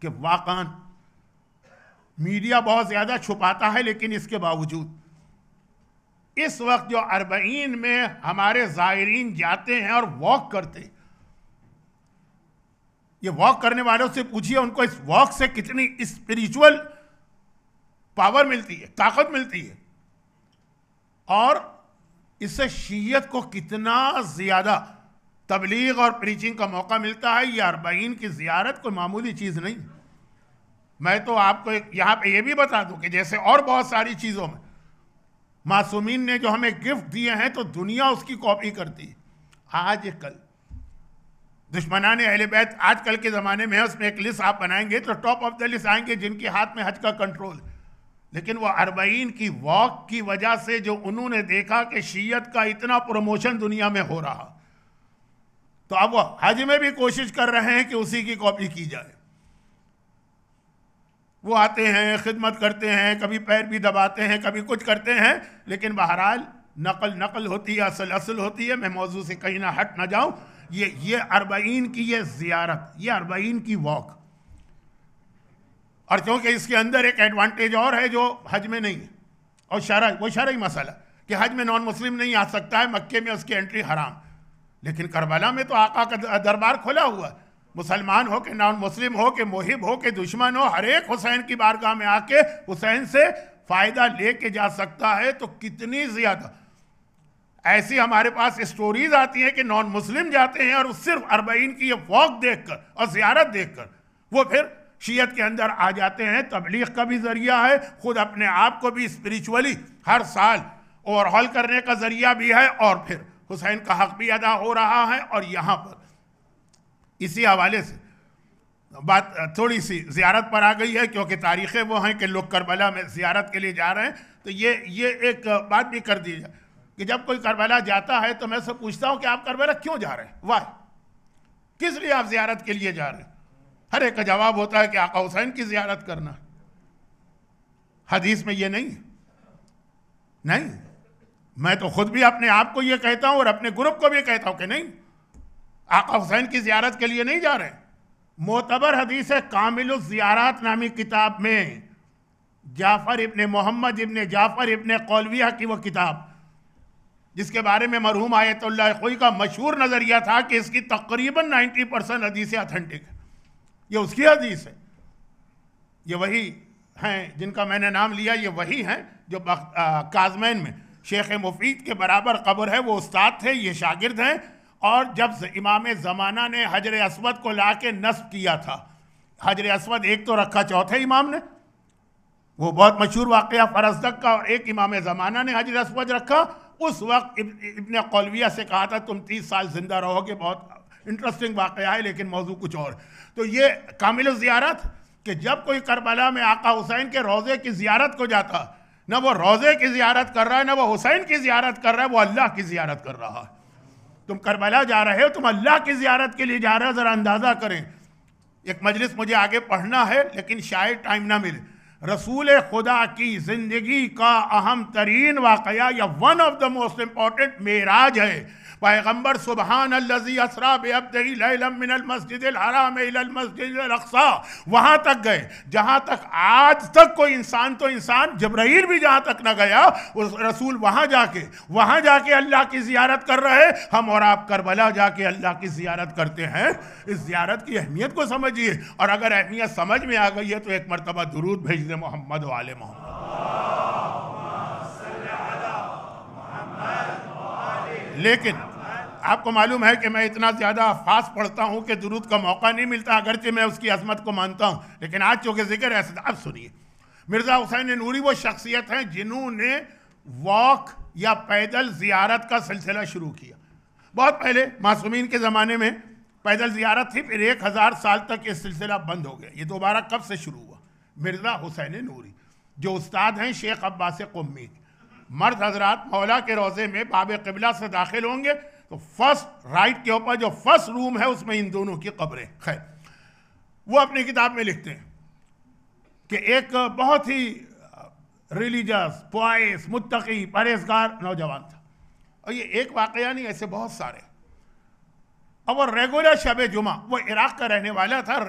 कि वाकई मीडिया बहुत ज़्यादा छुपाता है, लेकिन इसके बावजूद इस वक्त जो अरबईन में हमारे ज़ायरीन जाते हैं और वॉक करते हैं, ये वॉक करने वालों से पूछिए उनको इस वॉक से कितनी स्पिरिचुअल पावर मिलती है, ताकत मिलती है, और इससे शीयत को कितना ज़्यादा तबलीग और प्रीचिंग का मौका मिलता है। ये अरबईन की ज़ियारत कोई मामूली चीज़ नहीं। मैं तो आपको यहाँ पे ये भी बता दूं कि जैसे और बहुत सारी चीज़ों में मासूमीन ने जो हमें गिफ्ट दिए हैं तो दुनिया उसकी कॉपी करती है। आज कल दुश्मनाने अहले बैत आजकल के ज़माने में है, उसमें एक लिस्ट आप बनाएंगे तो टॉप ऑफ द लिस्ट आएंगे जिनके हाथ में हज का कंट्रोल। लेकिन वो अरबईन की वॉक की वजह से जो उन्होंने देखा कि शीयत का इतना प्रमोशन दुनिया में हो रहा, तो अब वो हज में भी कोशिश कर रहे हैं कि उसी की कॉपी की जाए। वो आते हैं, खिदमत करते हैं, कभी पैर भी दबाते हैं, कभी कुछ करते हैं, लेकिन बहरहाल नकल नकल होती है, असल असल होती है। मैं मौजू से कहीं ना हट ना जाऊं। ये अरबईन की ये ज़ियारत, ये अरबईन की वॉक, और क्योंकि इसके अंदर एक एडवांटेज और है जो हज में नहीं है, और वो शरई मसला कि हज में नॉन मुस्लिम नहीं आ सकता है, मक्के में उसकी एंट्री हराम। लेकिन करबला में तो आका का दरबार खुला हुआ है। मुसलमान हो के नॉन मुस्लिम हो के मोहिब हो के दुश्मन हो, हर एक हुसैन की बारगाह में आके हुसैन से फ़ायदा लेके जा सकता है। तो कितनी ज़्यादा ऐसी हमारे पास स्टोरीज आती हैं कि नॉन मुस्लिम जाते हैं और सिर्फ अरबईन की ये वॉक देखकर और ज़ियारत देखकर वो फिर शीयत के अंदर आ जाते हैं। तबलीग का भी ज़रिया है, ख़ुद अपने आप को भी स्पिरिचुअली हर साल ओवरहॉल करने का ज़रिया भी है, और फिर हुसैन का हक़ भी अदा हो रहा है। और यहाँ पर इसी हवाले से बात थोड़ी सी ज़ियारत पर आ गई है, क्योंकि तारीख़ें वो हैं कि लोग करबला में ज़ियारत के लिए जा रहे हैं। तो ये एक बात भी कर दी जाए कि जब कोई करबला जाता है तो मैं सब पूछता हूँ कि आप करबला क्यों जा रहे हैं, वाह, किस लिए आप ज़ियारत के लिए जा रहे हैं? हर एक का जवाब होता है कि आका हुसैन की ज़ियारत करना। हदीस में ये नहीं, मैं तो खुद भी अपने आप को ये कहता हूँ और अपने ग्रुप को भी कहता हूँ कि नहीं, आका हुसैन की ज़ियारत के लिए नहीं जा रहे। मोतबर हदीस है कामिलुल ज़ियारात नामी किताब में, जाफ़र इब्ने मोहम्मद इब्ने जाफ़र इब्ने कौलविया की वो किताब, जिसके बारे में मरहूम आयतुल्लाह खोई का मशहूर नज़रिया था कि इसकी तकरीबन 90% हदीसें ऑथेंटिक है। ये उसकी हदीस है। ये वही हैं जिनका मैंने नाम लिया, ये वही हैं जो काज़मैन में शेख मुफीद के बराबर कब्र है, वो उस्ताद थे, ये शागिर्द हैं। और जब इमाम ज़माना ने हजर अस्वद को ला के नस्ब किया था, हजर अस्वद एक तो रखा चौथे इमाम ने, वो बहुत मशहूर वाक़या फरजदक का, और एक इमाम ज़माना ने हजर अस्वद रखा। उस वक्त इब्ने कौलविया से कहा था तुम 30 साल जिंदा रहोगे। बहुत इंटरेस्टिंग वाक़या है, लेकिन मौजू कुछ और। तो ये कामिल ज़ियारत कि जब कोई करबला में आका हुसैन के रोज़े की ज़ियारत को जाता, न वो रोज़े की ज़ियारत कर रहा है, न वो हुसैन की ज़ियारत कर रहा है, वो अल्लाह की ज़ियारत कर रहा है। तुम करबला जा रहे हो, तुम अल्लाह की ज़ियारत के लिए जा रहे हो। ज़रा अंदाज़ा करें। एक मजलिस मुझे आगे पढ़ना है, लेकिन शायद टाइम ना मिले। रसूल खुदा की ज़िंदगी का अहम तरीन वाक़या या one of the most important Meraj है। पैगम्बर सुबहान अल्लज़ी असरा बिअब्दिही लैलन मिनल मस्जिदिल हराम इलल मस्जिदिल अक़सा वहाँ तक गए जहाँ तक आज तक कोई इंसान, तो इंसान जब्राईल भी जहाँ तक न गया, उस रसूल वहाँ जाके अल्लाह की ज़ियारत कर रहे। हम और आप करबला जाके अल्लाह की ज़ियारत करते हैं। इस ज़ियारत की अहमियत को समझिए, और अगर अहमियत समझ में आ गई है तो एक मरतबा दुरूद भेज दे मोहम्मद वाले मोहम्मद। लेकिन आपको मालूम है कि मैं इतना ज़्यादा फास्ट पढ़ता हूँ कि दुरूद का मौका नहीं मिलता, अगरचे मैं उसकी अजमत को मानता हूँ। लेकिन आज चूँकि जिक्र ऐसा, अब सुनिए। मिर्ज़ा हुसैन नूरी वो शख्सियत हैं जिन्होंने वॉक या पैदल ज़ियारत का सिलसिला शुरू किया। बहुत पहले मासूमीन के ज़माने में पैदल ज़ियारत थी, फिर 1000 साल तक ये सिलसिला बंद हो गया। ये दोबारा कब से शुरू हुआ? मिर्ज़ा हुसैन नूरी जो उस्ताद हैं शेख अब्बास क़ुम्मी, मर्द हजरात मौला के रोज़े में बाब क़िबला से दाखिल होंगे तो फर्स्ट राइट के ऊपर जो फर्स्ट रूम है उसमें इन दोनों की कब्रें। खैर, वो अपनी किताब में लिखते हैं कि एक बहुत ही रिलीजियस, पॉइस, मुत्तकी, परहेजगार नौजवान था। और ये एक वाक़या नहीं, ऐसे बहुत सारे। और वो रेगुलर शब जुमा, वो इराक़ का रहने वाला था।